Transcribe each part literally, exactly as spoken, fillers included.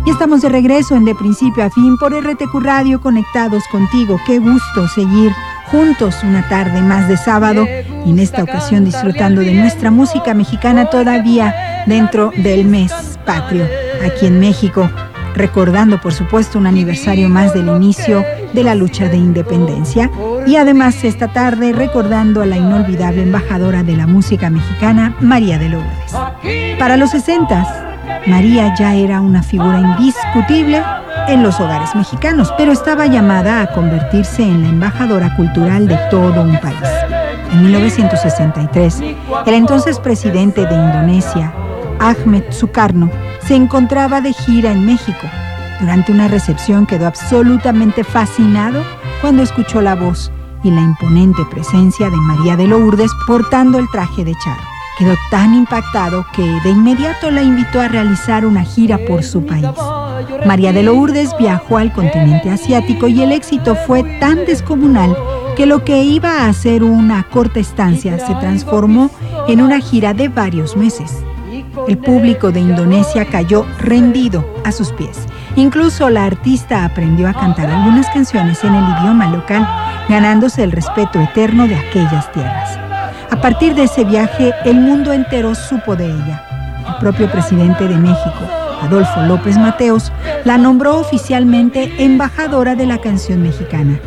Y estamos de regreso en De Principio a Fin por R T Q Radio, conectados contigo. Qué gusto seguir juntos una tarde más de sábado y en esta ocasión disfrutando de nuestra música mexicana todavía dentro del mes patrio aquí en México, recordando por supuesto un aniversario más del inicio de la lucha de independencia y además esta tarde recordando a la inolvidable embajadora de la música mexicana, María de Lourdes. Para los sesentas, María ya era una figura indiscutible en los hogares mexicanos, pero estaba llamada a convertirse en la embajadora cultural de todo un país. En mil novecientos sesenta y tres, el entonces presidente de Indonesia, Ahmed Sukarno, se encontraba de gira en México. Durante una recepción quedó absolutamente fascinado cuando escuchó la voz y la imponente presencia de María de Lourdes portando el traje de charro. Quedó tan impactado que de inmediato la invitó a realizar una gira por su país. María de Lourdes viajó al continente asiático y el éxito fue tan descomunal que lo que iba a ser una corta estancia se transformó en una gira de varios meses. El público de Indonesia cayó rendido a sus pies. Incluso la artista aprendió a cantar algunas canciones en el idioma local, ganándose el respeto eterno de aquellas tierras. A partir de ese viaje, el mundo entero supo de ella. El propio presidente de México, Adolfo López Mateos, la nombró oficialmente embajadora de la canción mexicana.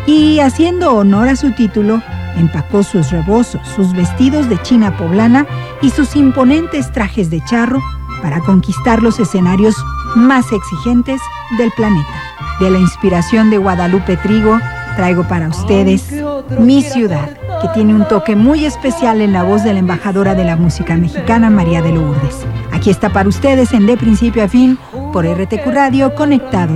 Y haciendo honor a su título, empacó sus rebozos, sus vestidos de china poblana y sus imponentes trajes de charro para conquistar los escenarios más exigentes del planeta. De la inspiración de Guadalupe Trigo, traigo para ustedes Mi Ciudad, que tiene un toque muy especial en la voz de la embajadora de la música mexicana, María de Lourdes. Aquí está para ustedes en De Principio a Fin por R T Q Radio, conectados